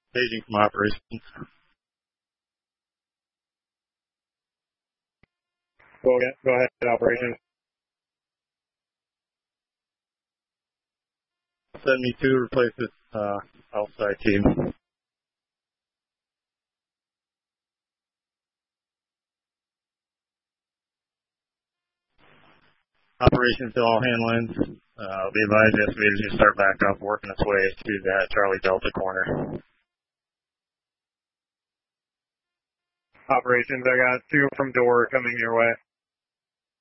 Paging from operations. Go ahead, operations. Send me to replace this outside team. Operations to all handlings. Be advised the estimators to start back up, working its way to that Charlie Delta corner. Operations, I got 2 from door coming your way.